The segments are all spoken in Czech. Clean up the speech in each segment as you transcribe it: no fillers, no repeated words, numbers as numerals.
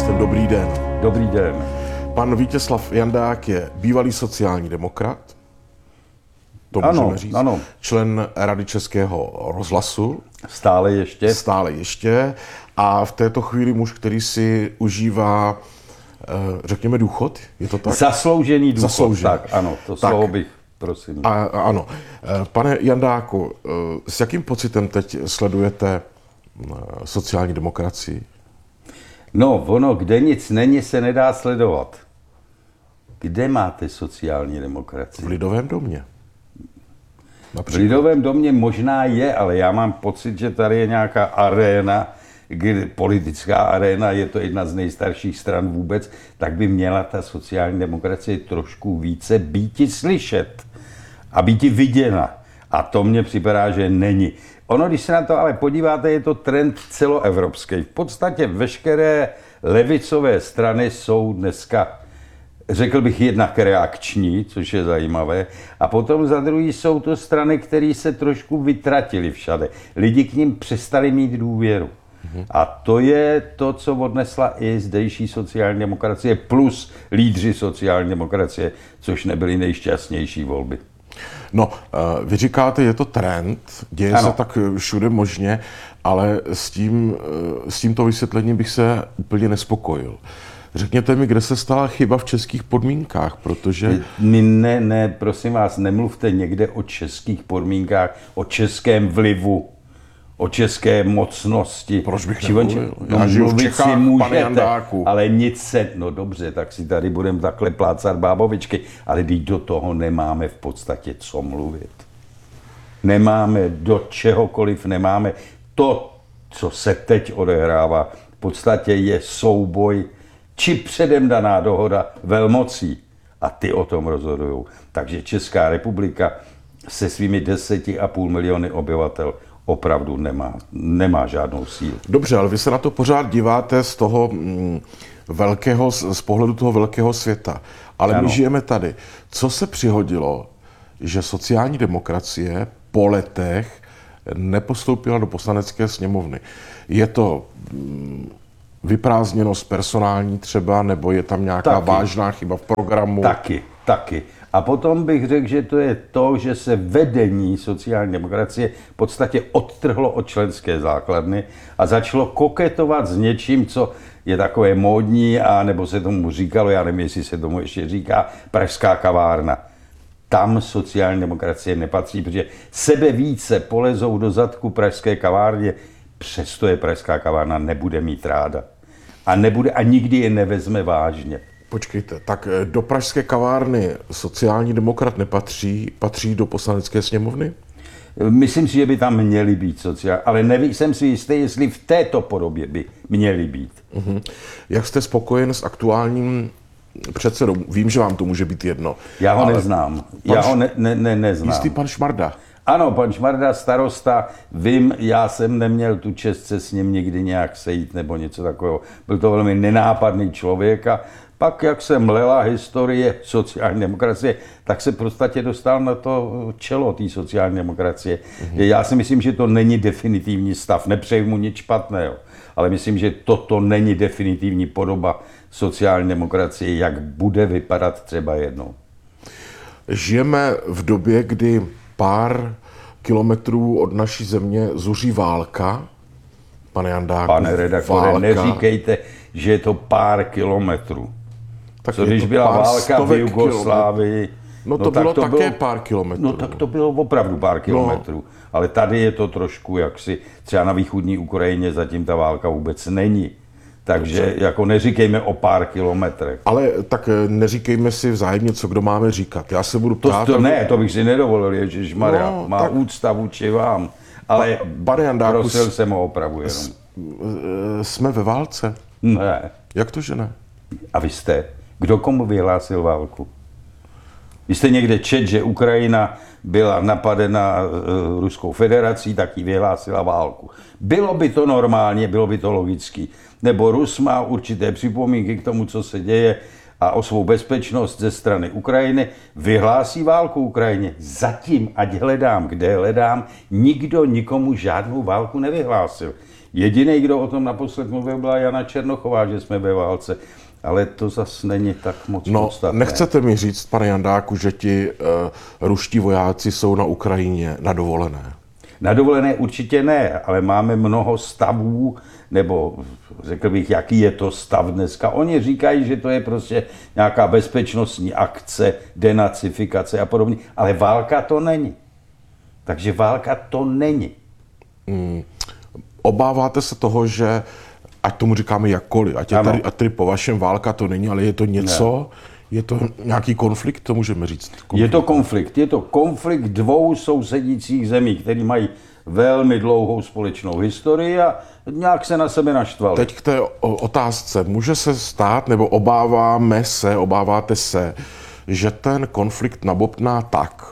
Dobrý den. Dobrý den. Pan Vítězslav Jandák je bývalý sociální demokrat, to můžeme říct, ano. Člen Rady Českého rozhlasu. Stále ještě. Stále ještě. A v této chvíli muž, který si užívá, řekněme, důchod, je to tak? Zasloužený důchod, Zasloužený. tak ano, to slovo bych, prosím. Ano. Pane Jandáku, s jakým pocitem teď sledujete sociální demokracii? No, ono, kde nic není, se nedá sledovat. Kde máte sociální demokracii? V Lidovém domě. V Lidovém domě možná je, ale já mám pocit, že tady je nějaká aréna, politická aréna, je to jedna z nejstarších stran vůbec, tak by měla ta sociální demokracie trošku více býti slyšet a býti viděna. A to mně připadá, že není. Ono, když se na to ale podíváte, je to trend celoevropský. V podstatě veškeré levicové strany jsou dneska, řekl bych, jednak reakční, což je zajímavé, a potom za druhý jsou to strany, které se trošku vytratily všade. Lidi k nim přestali mít důvěru. A to je to, co odnesla i zdejší sociální demokracie plus lídři sociální demokracie, což nebyly nejšťastnější volby. No, vy říkáte, je to trend, děje se tak všude možně, ale s tímto vysvětlením bych se úplně nespokojil. Řekněte mi, kde se stala chyba v českých podmínkách, protože... Ne, prosím vás, nemluvte někde o českých podmínkách, o českém vlivu, o české mocnosti. Proč bych nemluvil? Já žiju v Čechách, si můžete, pane Jandáku. Ale nic se... No dobře, tak si tady budeme takhle plácat bábovičky, ale když do toho nemáme v podstatě co mluvit. Nemáme do čehokoliv, nemáme. To, co se teď odehrává, v podstatě je souboj či předem daná dohoda velmocí. A ty o tom rozhodují. Takže Česká republika se svými 10,5 miliony obyvatel opravdu nemá žádnou sílu. Dobře, ale vy se na to pořád díváte z toho z pohledu toho velkého světa. Ale ano. My žijeme tady. Co se přihodilo, že sociální demokracie po letech nepostoupila do Poslanecké sněmovny? Je to vyprázdněnost personální třeba, nebo je tam nějaká vážná chyba v programu? Taky. A potom bych řekl, že to je to, že se vedení sociální demokracie v podstatě odtrhlo od členské základny a začalo koketovat s něčím, co je takové módní, a nebo se tomu říkalo, já nevím, jestli se tomu ještě říká, pražská kavárna. Tam sociální demokracie nepatří, protože sebe více polezou do zadku pražské kavárně, přesto je pražská kavárna nebude mít ráda. A nikdy je nevezme vážně. Počkejte, tak do pražské kavárny sociální demokrat nepatří, patří do Poslanecké sněmovny? Myslím si, že by tam měli být sociální, ale jsem si jistý, jestli v této podobě by měli být. Jak jste spokojen s aktuálním předsedou? Vím, že vám to může být jedno. Já ho neznám. Já ho neznám. Jistý pan Šmarda? Ano, pan Šmarda, starosta, vím, já jsem neměl tu čest se s ním nikdy nějak sejít nebo něco takového. Byl to velmi nenápadný člověk a pak, jak se mlela historie sociální demokracie, tak se v podstatě dostal na to čelo té sociální demokracie. Já si myslím, že to není definitivní stav, nepřeju mu nic špatného, ale myslím, že toto není definitivní podoba sociální demokracie, jak bude vypadat třeba jednou. Žijeme v době, kdy pár kilometrů od naší země zuří válka. Pane Jandáku, pane redaktore, neříkejte, že je to pár kilometrů. Tak co když byla válka v Jugoslávii? No to bylo také pár kilometrů. No tak to bylo opravdu pár kilometrů. No. Ale tady je to trošku jaksi, třeba na východní Ukrajině zatím ta válka vůbec není. Takže jako neříkejme o pár kilometrech. Ale tak neříkejme si vzájemně, co kdo máme říkat. Já se budu ptát... To bych si nedovolil, ježišmarja. No, má úcta vůči vám. Ale pane Jandáku, prosil jsem o opravu jenom. Jsme ve válce? Ne. Jak to, že ne? A vy jste? Kdo komu vyhlásil válku? Vy jste někde čet, že Ukrajina byla napadena Ruskou federací, tak jí vyhlásila válku. Bylo by to normálně, bylo by to logický. Nebo Rus má určité připomínky k tomu, co se děje a o svou bezpečnost ze strany Ukrajiny, vyhlásí válku Ukrajině. Zatím, ať hledám, kde hledám, nikdo nikomu žádnou válku nevyhlásil. Jediný, kdo o tom naposled mluvil, byla Jana Černochová, že jsme ve válce. Ale to zas není tak moc podstatné. Nechcete mi říct, pane Jandáku, že ti ruští vojáci jsou na Ukrajině na dovolené? Na dovolené určitě ne, ale máme mnoho stavů, nebo řekl bych, jaký je to stav dneska. Oni říkají, že to je prostě nějaká bezpečnostní akce, denacifikace a podobně, ale válka to není. Takže válka to není. Obáváte se toho, že ať tomu říkáme jakkoliv, ať tady po vašem válka to není, ale je to něco, je to nějaký konflikt, to můžeme říct. Je to konflikt dvou sousedících zemí, který mají velmi dlouhou společnou historii a nějak se na sebe naštvali. Teď k té otázce. Může se stát, nebo obáváte se, že ten konflikt nabobtná tak,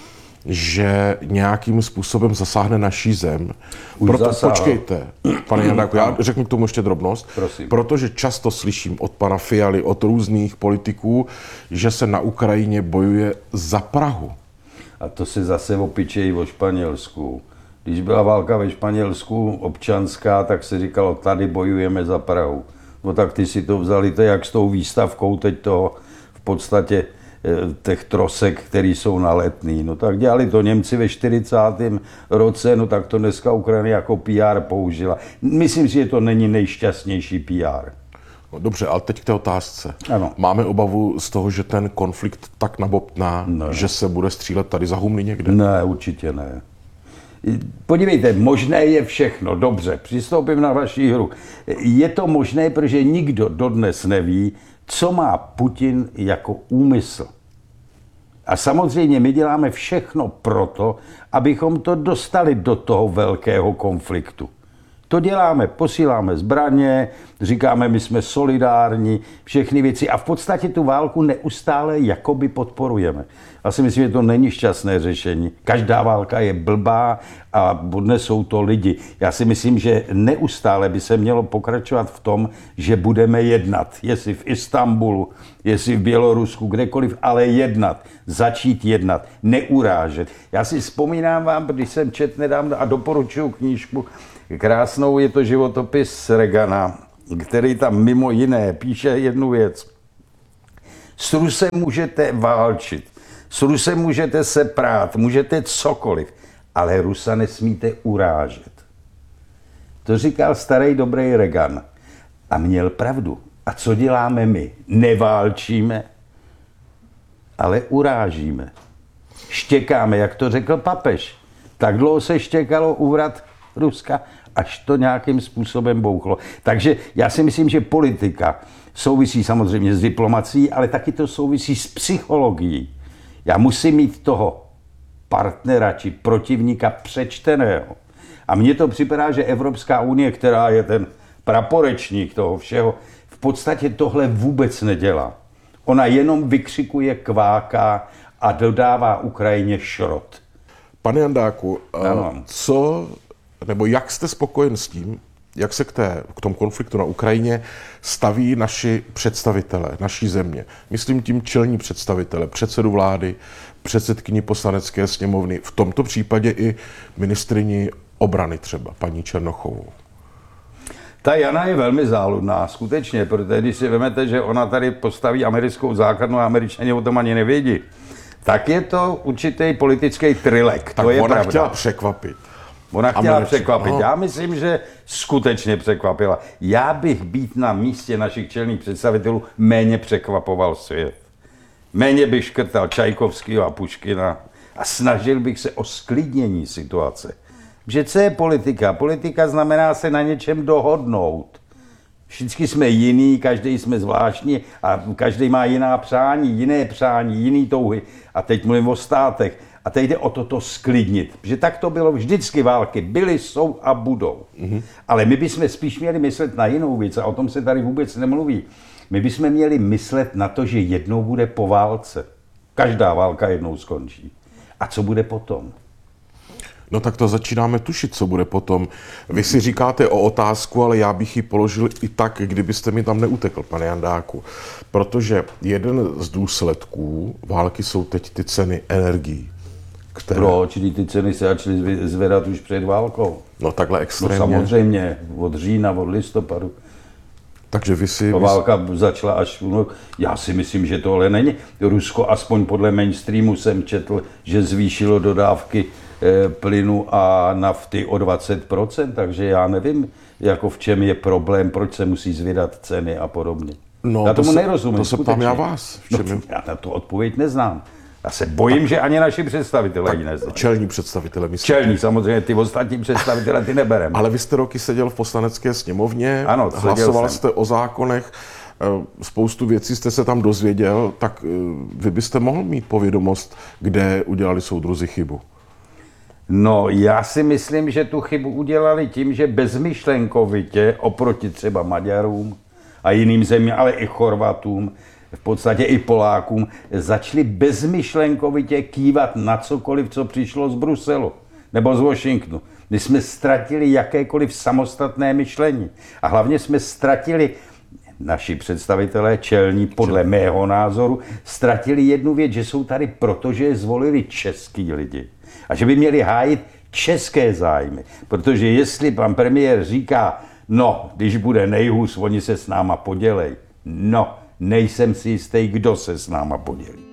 že nějakým způsobem zasáhne naší zem. Počkejte, pane Jandáku, já řeknu k tomu ještě drobnost. Prosím. Protože často slyším od pana Fialy, od různých politiků, že se na Ukrajině bojuje za Prahu. A to se zase opičejí o Španělsku. Když byla válka ve Španělsku občanská, tak se říkalo, tady bojujeme za Prahu. No tak ty si to vzali, to jak s tou výstavkou teď toho v podstatě těch trosek, které jsou na Letný. No tak dělali to Němci ve 40. roce, no tak to dneska Ukrajina jako PR použila. Myslím si, že to není nejšťastnější PR. No dobře, ale teď k té otázce. Ano. Máme obavu z toho, že ten konflikt tak nabobtná, že se bude střílet tady za Humly někde? Ne, určitě ne. Podívejte, možné je všechno. Dobře, přistoupím na vaši hru. Je to možné, protože nikdo dodnes neví, co má Putin jako úmysl. A samozřejmě my děláme všechno proto, abychom to dostali do toho velkého konfliktu. To děláme, posíláme zbraně, říkáme, my jsme solidární, všechny věci a v podstatě tu válku neustále jakoby podporujeme. Já si myslím, že to není šťastné řešení. Každá válka je blbá a dnes jsou to lidi. Já si myslím, že neustále by se mělo pokračovat v tom, že budeme jednat. Jestli v Istanbulu, jestli v Bělorusku, kdekoliv, ale jednat. Začít jednat, neurážet. Já si vzpomínám vám, když jsem četl nedávno a doporučuji knížku krásnou, je to životopis Reagana, který tam mimo jiné píše jednu věc. S Rusem můžete válčit, s Rusem můžete se prát, můžete cokoliv, ale Rusa nesmíte urážet. To říkal starý dobrý Reagan. A měl pravdu. A co děláme my? Neválčíme, ale urážíme. Štěkáme, jak to řekl papež. Tak dlouho se štěkalo u vrat Ruska, až to nějakým způsobem bouchlo. Takže já si myslím, že politika souvisí samozřejmě s diplomacií, ale taky to souvisí s psychologií. Já musím mít toho partnera či protivníka přečteného. A mně to připadá, že Evropská unie, která je ten praporečník toho všeho, v podstatě tohle vůbec nedělá. Ona jenom vykřikuje, kváká a dodává Ukrajině šrot. Pane Jandáku, jak jste spokojen s tím, jak se k tomu konfliktu na Ukrajině staví naši představitelé, naší země? Myslím tím čelní představitele, předsedu vlády, předsedkyni Poslanecké sněmovny, v tomto případě i ministryni obrany třeba, paní Černochovou. Ta Jana je velmi záludná, skutečně, protože když si vezmete, že ona tady postaví americkou základnu a Američané o tom ani nevědí, tak je to určitý politický trilek, tak to je ona pravda. chtěla překvapit. Ona chtěla překvapit. No. Já myslím, že skutečně překvapila. Já bych být na místě našich čelných představitelů méně překvapoval svět. Méně bych škrtal Čajkovského a Puškina a snažil bych se o sklidnění situace. Že co je politika? Politika znamená se na něčem dohodnout. Všichni jsme jiný, každý jsme zvláštní a každý má jiné přání, jiný touhy. A teď mluvím o státech. A teď jde o toto sklidnit. Že tak to bylo vždycky války. Byly, jsou a budou. Mm-hmm. Ale my bychom spíš měli myslet na jinou věc a o tom se tady vůbec nemluví. My bychom měli myslet na to, že jednou bude po válce. Každá válka jednou skončí. A co bude potom? No tak to začínáme tušit, co bude potom. Vy si říkáte o otázku, ale já bych ji položil i tak, kdybyste mi tam neutekl, pane Jandáku. Protože jeden z důsledků války jsou teď ty ceny energií. Proč? Ty ceny se začaly zvedat už před válkou. No takhle extrémně. No samozřejmě, od října, od listopadu. Takže Válka začala až... No, já si myslím, že tohle není. Rusko, aspoň podle mainstreamu jsem četl, že zvýšilo dodávky plynu a nafty o 20%, takže já nevím, jako v čem je problém, proč se musí zvedat ceny a podobně. No, já tomu nerozumím. To se ptám já vás. Já na tu odpověď neznám. Já se bojím, že ani naši představitelé ji neznají. Čelní představitelé, myslím. Čelní, samozřejmě, ty ostatní představitelé ty nebereme. Ale vy jste roky seděl v Poslanecké sněmovně, ano, hlasoval jste o zákonech, spoustu věcí jste se tam dozvěděl, tak vy byste mohl mít povědomost, kde udělali soudruzi chybu. No, já si myslím, že tu chybu udělali tím, že bezmyšlenkovitě oproti třeba Maďarům a jiným zemím, ale i Chorvatům, v podstatě i Polákům, začali bezmyšlenkovitě kývat na cokoliv, co přišlo z Bruselu nebo z Washingtonu. My jsme ztratili jakékoliv samostatné myšlení. A hlavně jsme ztratili, naši představitelé čelní, podle mého názoru, ztratili jednu věc, že jsou tady proto, že je zvolili český lidi. A že by měli hájit české zájmy. Protože jestli pan premiér říká, no, když bude nejhůř, oni se s náma podělej. No, nejsem si jistý, kdo se s náma podělí.